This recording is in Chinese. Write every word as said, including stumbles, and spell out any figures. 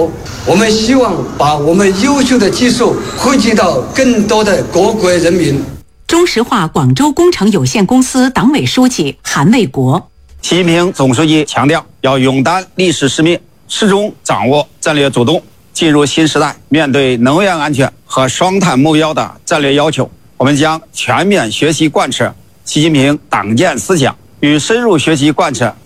活。我们希望把我们优秀的技术惠及到更多的各国人民。 中石化广州工程有限公司党委书记韩卫国。 习近平总书记强调，要勇担历史使命，始终掌握战略主动。进入新时代，面对能源安全和双碳目标的战略要求，我们将全面学习贯彻习近平党建思想，与深入学习贯彻